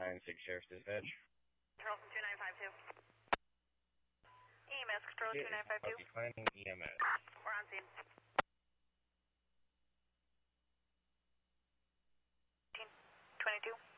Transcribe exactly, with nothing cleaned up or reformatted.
nine six Sheriff's Dispatch. Charleston two nine five two. E M S Control two nine five two. Declining E M S. We're on scene. twenty-two.